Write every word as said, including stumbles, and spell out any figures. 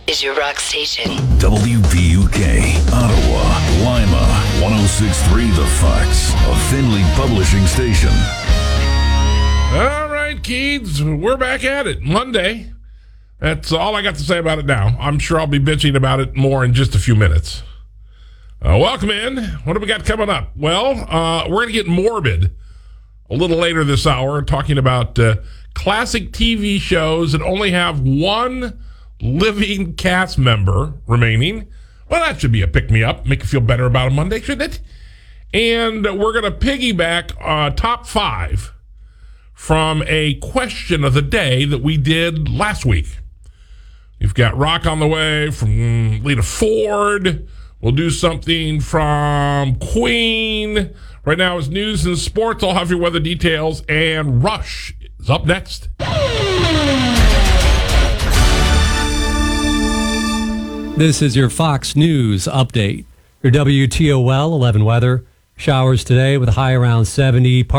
is your rock station. W P U K, Ottawa, Lima, one oh six point three The Fox, a Findlay publishing station. All right, kids, we're back at it. Monday. That's all I got to say about it now. I'm sure I'll be bitching about it more in just a few minutes. Uh, welcome in. What do we got coming up? Well, uh, we're going to get morbid a little later this hour, talking about uh, classic T V shows that only have one living cast member remaining. Well, that should be a pick-me-up, make you feel better about a Monday, shouldn't it? And we're going to piggyback uh, top five from a question of the day that we did last week. We've got rock on the way from Lita Ford. We'll do something from Queen. Right now it's news and sports. I'll have your weather details. And Rush is up next. This is your Fox News update. Your W T O L eleven weather. Showers today with a high around seventy.